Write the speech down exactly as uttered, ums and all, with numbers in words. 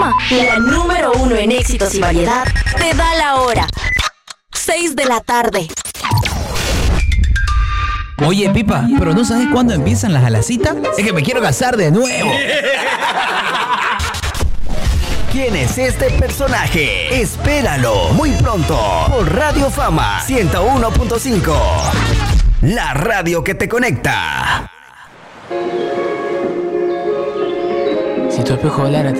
Fama, la número uno en éxitos y variedad, te da la hora. seis de la tarde. Oye, Pipa, ¿pero no sabes cuándo empiezan las alacitas? Es que me quiero casar de nuevo. ¿Quién es este personaje? Espéralo muy pronto por Radio Fama ciento uno punto cinco. La radio que te conecta. Si tu espejo hablara,